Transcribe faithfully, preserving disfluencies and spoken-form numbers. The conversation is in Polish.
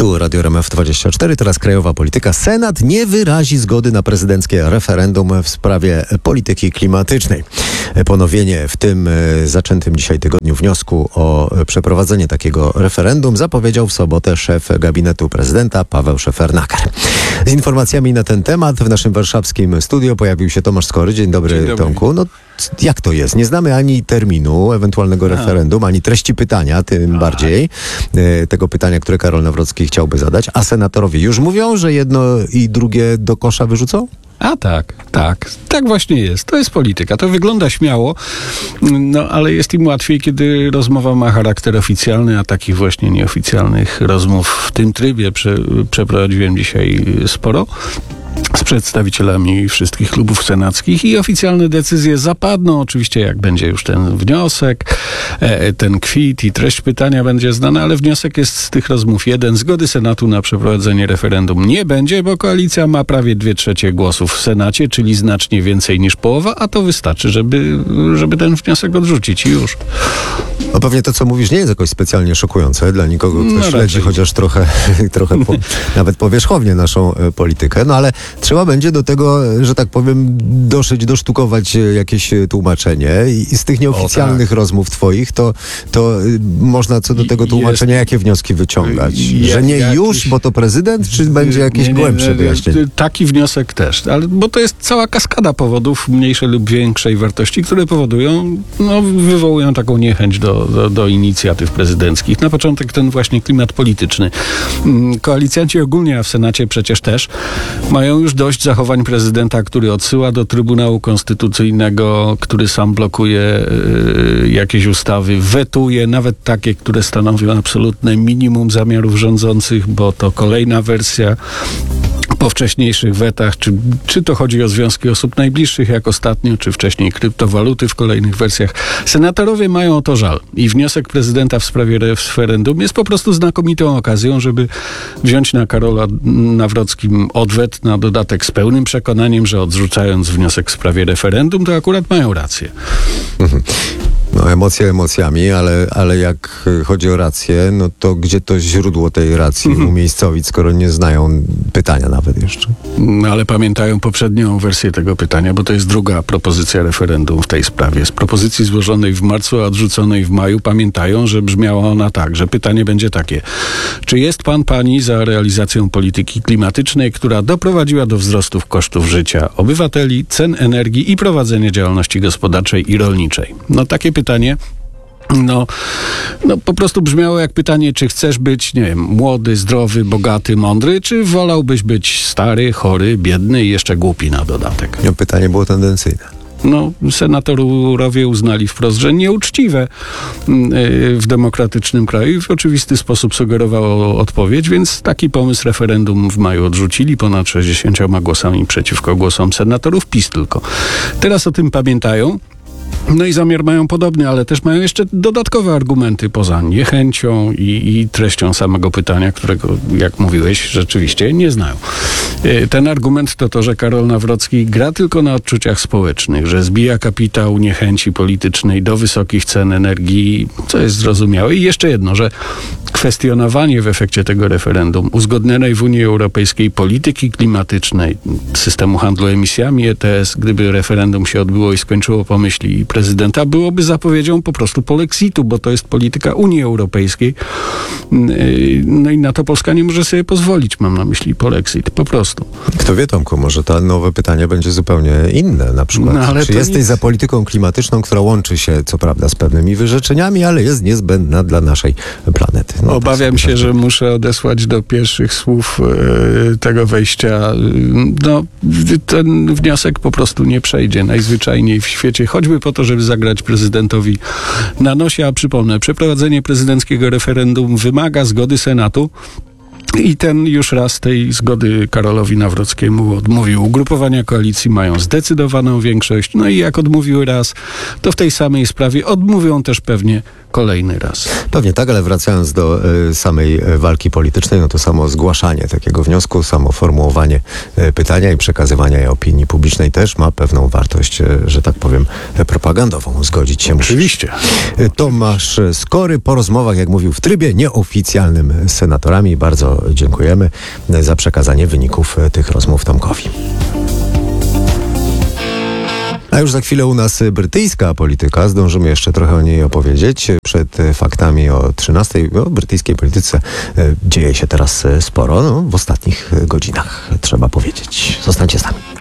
Tu Radio R M F dwadzieścia cztery, teraz krajowa polityka. Senat nie wyrazi zgody na prezydenckie referendum w sprawie polityki klimatycznej. Ponowienie w tym zaczętym dzisiaj tygodniu wniosku o przeprowadzenie takiego referendum zapowiedział w sobotę szef gabinetu prezydenta Paweł Szefernaker. Z informacjami na ten temat w naszym warszawskim studio pojawił się Tomasz Skory. Dzień dobry, Dzień dobry. Tomku. No, jak to jest? Nie znamy ani terminu ewentualnego referendum, ani treści pytania, tym a. bardziej e, tego pytania, które Karol Nawrocki chciałby zadać. A senatorowie już mówią, że jedno i drugie do kosza wyrzucą? A tak, tak. Tak właśnie jest. To jest polityka. To wygląda śmiało, no ale jest im łatwiej, kiedy rozmowa ma charakter oficjalny, a takich właśnie nieoficjalnych rozmów w tym trybie prze, przeprowadziłem dzisiaj sporo z przedstawicielami wszystkich klubów senackich i oficjalne decyzje zapadną. Oczywiście jak będzie już ten wniosek, ten kwit i treść pytania będzie znana, ale wniosek jest z tych rozmów jeden. Zgody Senatu na przeprowadzenie referendum nie będzie, bo koalicja ma prawie dwie trzecie głosów w Senacie, czyli znacznie więcej niż połowa, a to wystarczy, żeby, żeby ten wniosek odrzucić i już. No pewnie to, co mówisz, nie jest jakoś specjalnie szokujące dla nikogo, kto no śledzi raczej. chociaż trochę, trochę po, nawet powierzchownie naszą e, politykę, no ale trzeba będzie do tego, że tak powiem, doszyć, dosztukować jakieś tłumaczenie i, i z tych nieoficjalnych o, tak. rozmów twoich, to, to y, można co do tego tłumaczenia, jest, jakie wnioski wyciągać? Je, że nie jakiś, już, bo to prezydent, czy będzie jakieś nie, nie, głębsze nie, wyjaśnienie? Taki wniosek też, ale, bo to jest cała kaskada powodów mniejszej lub większej wartości, które powodują, no, wywołują taką niechęć do, do, do inicjatyw prezydenckich. Na początek ten właśnie klimat polityczny. Koalicjanci ogólnie, a w Senacie przecież też, mają już dość zachowań prezydenta, który odsyła do Trybunału Konstytucyjnego, który sam blokuje y, jakieś ustawy, wetuje, nawet takie, które stanowią absolutne minimum zamiarów rządzących, bo to kolejna wersja po wcześniejszych wetach, czy, czy to chodzi o związki osób najbliższych, jak ostatnio, czy wcześniej kryptowaluty w kolejnych wersjach. Senatorowie mają o to żal i wniosek prezydenta w sprawie referendum jest po prostu znakomitą okazją, żeby wziąć na Karola Nawrockim odwet na dodatek z pełnym przekonaniem, że odrzucając wniosek w sprawie referendum, to akurat mają rację. Mhm. No emocje emocjami, ale, ale jak chodzi o rację, no to gdzie to źródło tej racji mhm. umiejscowić, skoro nie znają pytania nawet jeszcze? No, ale pamiętają poprzednią wersję tego pytania, bo to jest druga propozycja referendum w tej sprawie. Z propozycji złożonej w marcu, a odrzuconej w maju pamiętają, że brzmiała ona tak, że pytanie będzie takie. Czy jest pan, pani za realizacją polityki klimatycznej, która doprowadziła do wzrostów kosztów życia obywateli, cen energii i prowadzenia działalności gospodarczej i rolniczej? No takie pytanie Pytanie, no, no po prostu brzmiało jak pytanie, czy chcesz być, nie wiem, młody, zdrowy, bogaty, mądry, czy wolałbyś być stary, chory, biedny i jeszcze głupi na dodatek? No, pytanie było tendencyjne. No, senatorowie uznali wprost, że nieuczciwe w demokratycznym kraju i w oczywisty sposób sugerowało odpowiedź, więc taki pomysł referendum w maju odrzucili ponad sześćdziesięcioma głosami przeciwko głosom senatorów PiS tylko. Teraz o tym pamiętają. No i zamiar mają podobny, ale też mają jeszcze dodatkowe argumenty poza niechęcią i, i treścią samego pytania, którego, jak mówiłeś, rzeczywiście nie znają. Ten argument to to, że Karol Nawrocki gra tylko na odczuciach społecznych, że zbija kapitał niechęci politycznej do wysokich cen energii, co jest zrozumiałe. I jeszcze jedno, że kwestionowanie w efekcie tego referendum uzgodnionej w Unii Europejskiej polityki klimatycznej, systemu handlu emisjami E T S, gdyby referendum się odbyło i skończyło po myśli prezydenta, byłoby zapowiedzią po prostu polexitu, bo to jest polityka Unii Europejskiej. No i na to Polska nie może sobie pozwolić, mam na myśli polexit, po prostu. Kto wie, Tomku, może to nowe pytanie będzie zupełnie inne, na przykład. No, czy jesteś nic... za polityką klimatyczną, która łączy się, co prawda, z pewnymi wyrzeczeniami, ale jest niezbędna dla naszej planety? No, Obawiam się, że muszę odesłać do pierwszych słów e, tego wejścia. No, ten wniosek po prostu nie przejdzie najzwyczajniej w świecie, choćby po to, żeby zagrać prezydentowi na nosie, a przypomnę, przeprowadzenie prezydenckiego referendum wymaga zgody Senatu. I ten już raz tej zgody Karolowi Nawrockiemu odmówił. Ugrupowania koalicji mają zdecydowaną większość. No i jak odmówiły raz, to w tej samej sprawie odmówią też pewnie kolejny raz. Pewnie tak, ale wracając do y, samej y, walki politycznej, no to samo zgłaszanie takiego wniosku, samo formułowanie y, pytania i przekazywania je opinii publicznej też ma pewną wartość, y, że tak powiem, y, propagandową. Zgodzić się musi. Oczywiście. Y, Tomasz Skory po rozmowach, jak mówił, w trybie nieoficjalnym z senatorami. Bardzo dziękujemy y, za przekazanie wyników y, tych rozmów Tomkowi. A już za chwilę u nas brytyjska polityka. Zdążymy jeszcze trochę o niej opowiedzieć. Przed faktami o trzynastej. No, w brytyjskiej polityce dzieje się teraz sporo. No, w ostatnich godzinach, trzeba powiedzieć. Zostańcie z nami.